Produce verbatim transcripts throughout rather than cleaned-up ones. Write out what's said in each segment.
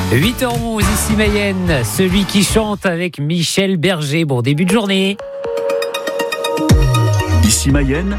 huit heures onze, ici Mayenne, celui qui chante avec Michel Berger. Bon début de journée. Ici Mayenne,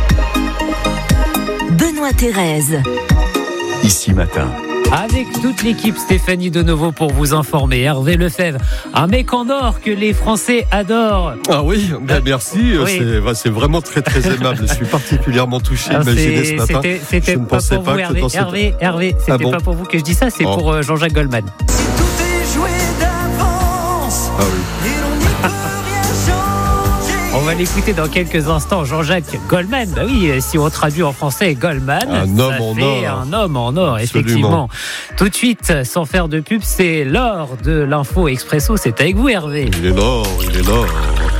Benoît Thérèse. Ici Matin. Avec toute l'équipe, Stéphanie Denovo pour vous informer. Hervé Lefebvre, un mec en or que les Français adorent. Ah oui, ben merci, oui. C'est, ben c'est vraiment très très aimable. Je suis particulièrement touché, Alors, imaginez ce matin. C'était, c'était je ne pas pensais pour pas vous, que Hervé. dans cette... Hervé, Hervé, c'était Ah bon pas pour vous que je dis ça, c'est oh. pour euh, Jean-Jacques Goldman. Si tout est joué d'avance, Ah oui. et l'on n'y peut rien changer. On va l'écouter dans quelques instants. Jean-Jacques Goldman, bah oui, si on traduit en français Goldman, Un ça homme en fait or. un homme en or, Absolument. effectivement. Tout de suite, sans faire de pub, c'est l'or de l'info Expresso. C'est avec vous, Hervé. Il est l'or, il est l'or.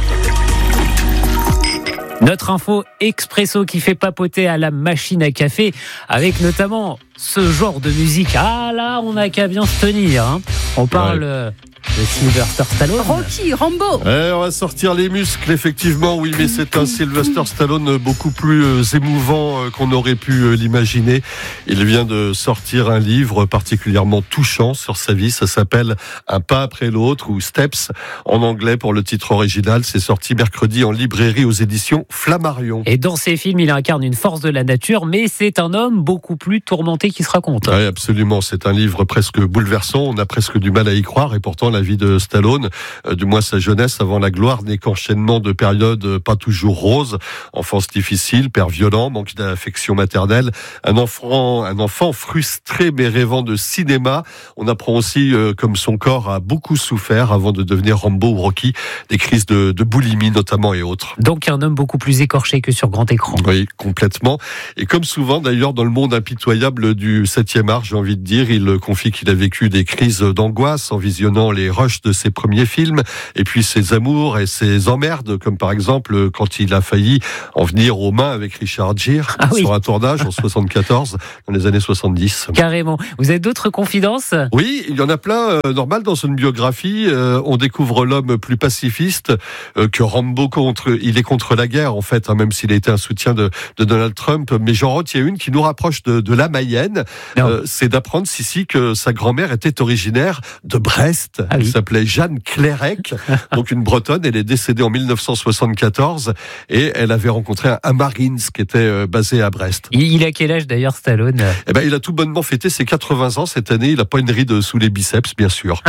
Notre info Expresso qui fait papoter à la machine à café avec notamment ce genre de musique. Ah là, on n'a qu'à bien se tenir. Hein. On parle... Ouais. de Sylvester Stallone. Rocky, Rambo. Eh, on va sortir les muscles, effectivement, oui, mais c'est un Sylvester Stallone beaucoup plus euh, émouvant euh, qu'on aurait pu euh, l'imaginer. Il vient de sortir un livre particulièrement touchant sur sa vie. Ça s'appelle Un pas après l'autre, ou Steps en anglais pour le titre original. C'est sorti mercredi en librairie aux éditions Flammarion. Et dans ses films, il incarne une force de la nature, mais c'est un homme beaucoup plus tourmenté qui se raconte. Oui, absolument. C'est un livre presque bouleversant. On a presque du mal à y croire, et pourtant la vie de Stallone, euh, du moins sa jeunesse avant la gloire, n'est qu'enchaînement de périodes pas toujours roses. Enfance difficile, père violent, manque d'affection maternelle, un enfant, un enfant frustré mais rêvant de cinéma. On apprend aussi euh, comme son corps a beaucoup souffert avant de devenir Rambo ou Rocky, des crises de, de boulimie notamment et autres. Donc un homme beaucoup plus écorché que sur grand écran. Oui, complètement. Et comme souvent d'ailleurs dans le monde impitoyable du septième art, j'ai envie de dire, il confie qu'il a vécu des crises d'angoisse en visionnant les rushs de ses premiers films, et puis ses amours et ses emmerdes, comme par exemple quand il a failli en venir aux mains avec Richard Gere ah oui. sur un tournage en soixante-quatorze, dans les années soixante-dix. Carrément. Vous avez d'autres confidences ? Oui, il y en a plein. Euh, normal, dans une biographie, euh, on découvre l'homme plus pacifiste euh, que Rambo contre. Il est contre la guerre, en fait, hein, même s'il a été un soutien de, de Donald Trump. Mais j'en retiens une qui nous rapproche de, de la Mayenne. Euh, c'est d'apprendre, Sissi, que sa grand-mère était originaire de Brest. Ah oui. Elle s'appelait Jeanne Clérec, donc une Bretonne. Elle est décédée en dix-neuf cent soixante-quatorze et elle avait rencontré un, un Marines qui était euh, basé à Brest. Il a quel âge d'ailleurs, Stallone ? Eh ben, il a tout bonnement fêté ses quatre-vingts ans cette année. Il n'a pas une ride sous les biceps, bien sûr.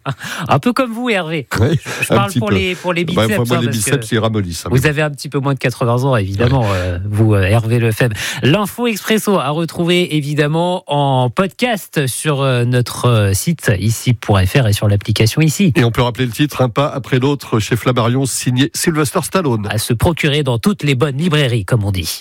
Un peu comme vous, Hervé. Oui, je parle pour les, pour les biceps. Bah, moi, hein, les biceps, ils ramollissent. Vous avez un petit peu moins de quatre-vingts ans, évidemment, ouais. euh, vous, euh, Hervé Lefebvre. L'info Expresso à retrouver, évidemment, en podcast sur euh, notre euh, site ici point f r et sur l'application ici. Et on peut rappeler le titre, Un pas après l'autre, chez Flammarion, signé Sylvester Stallone. À se procurer dans toutes les bonnes librairies, comme on dit.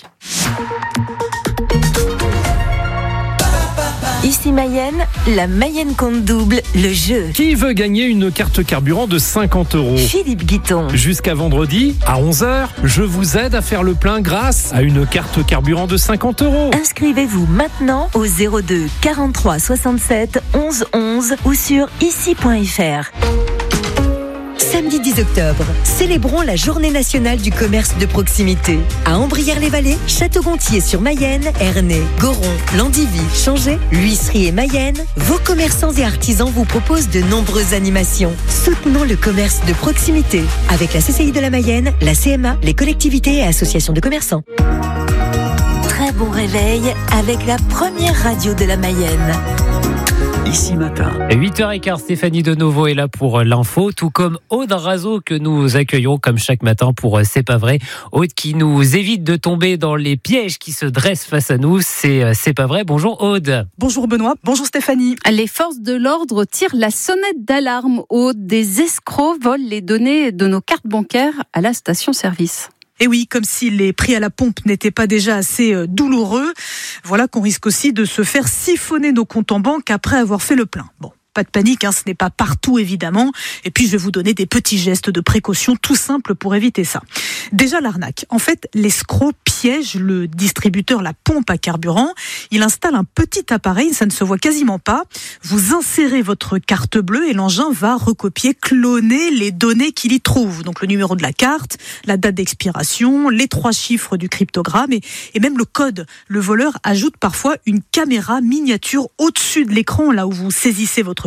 Ici Mayenne, la Mayenne compte double, le jeu. Qui veut gagner une carte carburant de cinquante euros ? Philippe Guiton. Jusqu'à vendredi, à onze heures, je vous aide à faire le plein grâce à une carte carburant de cinquante euros. Inscrivez-vous maintenant au zéro deux quarante-trois soixante-sept onze onze ou sur ici point f r. Samedi dix octobre, célébrons la Journée nationale du commerce de proximité. À Ambrières-les-Vallées, Château-Gontier-sur-Mayenne, Ernée, Goron, Landivy, Changé, L'Huisserie et Mayenne, vos commerçants et artisans vous proposent de nombreuses animations. Soutenons le commerce de proximité avec la C C I de la Mayenne, la C M A, les collectivités et associations de commerçants. Très bon réveil avec la première radio de la Mayenne. Ici Matin. huit heures quinze, Stéphanie Denovo est là pour l'info, tout comme Aude Razo que nous accueillons comme chaque matin pour C'est pas vrai. Aude qui nous évite de tomber dans les pièges qui se dressent face à nous. C'est C'est pas vrai. Bonjour Aude. Bonjour Benoît, bonjour Stéphanie. Les forces de l'ordre tirent la sonnette d'alarme. Aude, des escrocs volent les données de nos cartes bancaires à la station-service. Et oui, comme si les prix à la pompe n'étaient pas déjà assez euh, douloureux, voilà qu'on risque aussi de se faire siphonner nos comptes en banque après avoir fait le plein. Bon. Pas de panique, hein, ce n'est pas partout évidemment. Et puis je vais vous donner des petits gestes de précaution tout simples pour éviter ça. Déjà l'arnaque. En fait, l'escroc piège le distributeur, la pompe à carburant. Il installe un petit appareil, ça ne se voit quasiment pas. Vous insérez votre carte bleue et l'engin va recopier, cloner les données qu'il y trouve. Donc le numéro de la carte, la date d'expiration, les trois chiffres du cryptogramme et, et même le code. Le voleur ajoute parfois une caméra miniature au-dessus de l'écran, là où vous saisissez votre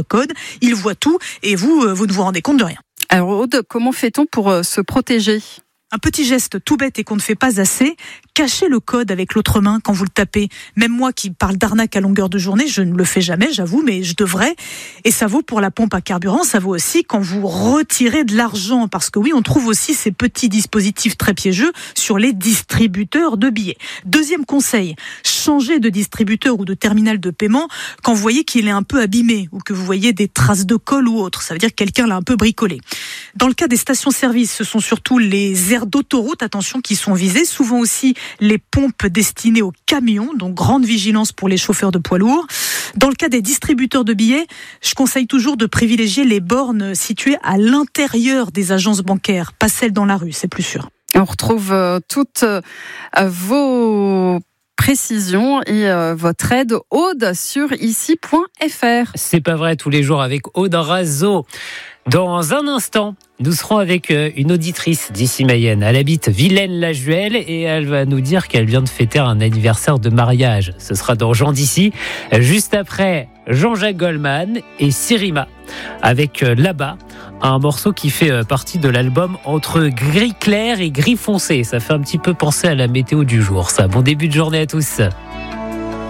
votre code, il voit tout et vous, vous ne vous rendez compte de rien. Alors Aude, comment fait-on pour se protéger ? Un petit geste tout bête et qu'on ne fait pas assez, cachez le code avec l'autre main quand vous le tapez. Même moi qui parle d'arnaque à longueur de journée, je ne le fais jamais, j'avoue, mais je devrais. Et ça vaut pour la pompe à carburant, ça vaut aussi quand vous retirez de l'argent. Parce que oui, on trouve aussi ces petits dispositifs très piégeux sur les distributeurs de billets. Deuxième conseil, changez de distributeur ou de terminal de paiement quand vous voyez qu'il est un peu abîmé ou que vous voyez des traces de colle ou autre. Ça veut dire que quelqu'un l'a un peu bricolé. Dans le cas des stations-service, ce sont surtout les aires d'autoroute, attention, qui sont visées. Souvent aussi les pompes destinées aux camions, donc grande vigilance pour les chauffeurs de poids lourds. Dans le cas des distributeurs de billets, je conseille toujours de privilégier les bornes situées à l'intérieur des agences bancaires, pas celles dans la rue, c'est plus sûr. On retrouve euh, toutes euh, vos précisions et euh, votre aide, Aude, sur ici point f r. C'est pas vrai, tous les jours avec Aude Razo. Dans un instant, nous serons avec une auditrice d'ici Mayenne. Elle habite Vilaine-la-Juelle et elle va nous dire qu'elle vient de fêter un anniversaire de mariage. Ce sera dans Jean d'ici, juste après Jean-Jacques Goldman et Sirima, avec Là-bas, un morceau qui fait partie de l'album Entre gris clair et gris foncé. Ça fait un petit peu penser à la météo du jour, ça. Bon début de journée à tous.